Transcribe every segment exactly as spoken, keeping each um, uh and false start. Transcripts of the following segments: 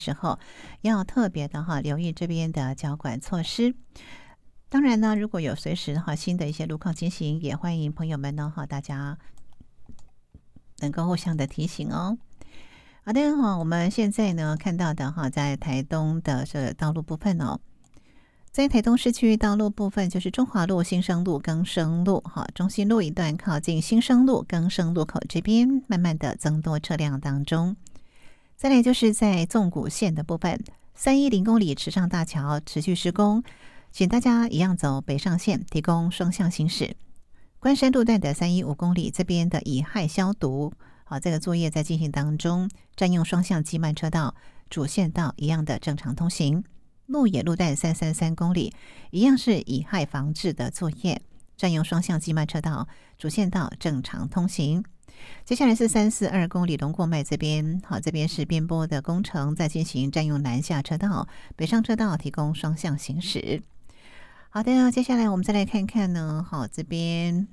时候要特别的哈留意这边的交管措施。当然呢，如果有随时哈新的一些路况情形，也欢迎朋友们呢哈大家能够互相的提醒哦。好的哈，我们现在呢看到的哈，在台东的这道路部分哦，在台东市区道路部分，就是中华路、新生路、更生路哈，中心路一段靠近新生路、更生路口这边，慢慢的增多车辆当中。再来就是在纵谷线的部分，三一零公里池上大桥持续施工，请大家一样走北上线，提供双向行驶。关山路段的三一五公里这边的乙亥消毒，好，这个作业在进行当中，占用双向机慢车道，主线道一样的正常通行。鹿野路段三三三公里，一样是乙亥防治的作业，占用双向机慢车道，主线道正常通行。接下来是三四二公里龙过脉这边，好，这边是边坡的工程在进行，占用南下车道，北上车道提供双向行驶。好的，接下来我们再来看看呢，好，这边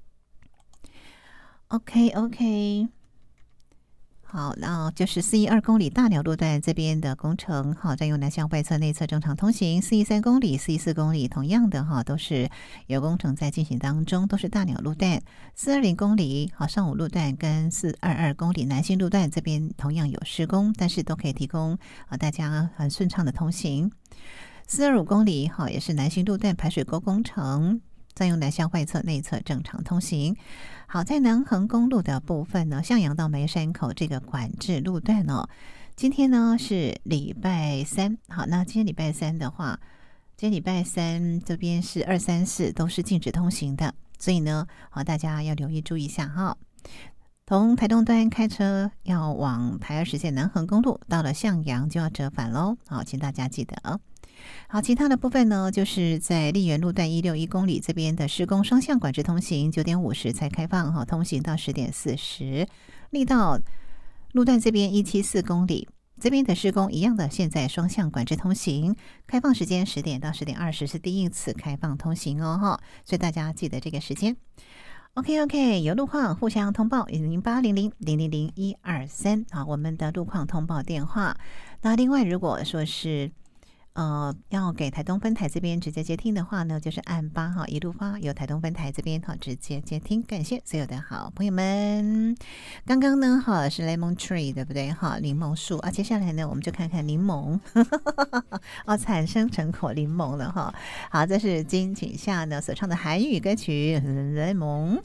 OK OK。好，那就是四一二公里大鸟路段这边的工程，好，占用南向外侧内侧正常通行。四一三公里、四一四公里，同样的哈，都是有工程在进行当中，都是大鸟路段。四二零公里，好，上午路段跟四二二公里南新路段这边同样有施工，但是都可以提供啊大家很顺畅的通行。四二五公里，好，也是南新路段排水沟工程，占用南向外侧内侧正常通行。好，在南横公路的部分呢，向阳到梅山口这个管制路段哦，今天呢是礼拜三，好，那今天礼拜三的话，今天礼拜三这边是二三四都是禁止通行的，所以呢，好，大家要留意注意一下哈。从台东端开车要往台二十线南横公路，到了向阳就要折返喽，好，请大家记得。好，其他的部分呢，就是在丽园路段一六一公里这边的施工双向管制通行，九点五十才开放哈，通行到十点四十。力道路段这边一七四公里，这边的施工一样的，现在双向管制通行，开放时间十点到十点二十是第一次开放通行哦哈，所以大家记得这个时间。OK OK， 有路况互相通报零八零零零零零一二三啊，我们的路况通报电话。那另外如果说是呃，要给台东分台这边直接接听的话呢，就是按八号一路发，由台东分台这边哈直接接听。感谢所有的好朋友们。刚刚呢哈是 lemon tree 对不对哈，柠檬树啊，接下来呢我们就看看柠檬哦，产生成果柠檬了哈。好，这是金景夏呢所唱的韩语歌曲 lemon。